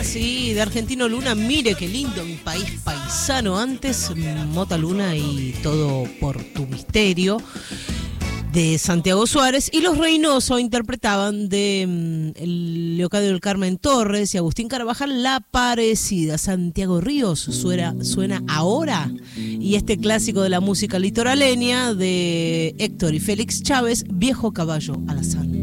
sí, de Argentino Luna, mire qué lindo mi país paisano. Antes, Mota Luna y Todo por tu misterio, de Santiago Suárez. Y los Reynoso interpretaban de Leocadio del Carmen Torres y Agustín Carvajal La Parecida. Santiago Ríos suena ahora. Y este clásico de la música litoraleña de Héctor y Félix Chávez, Viejo Caballo Alazán.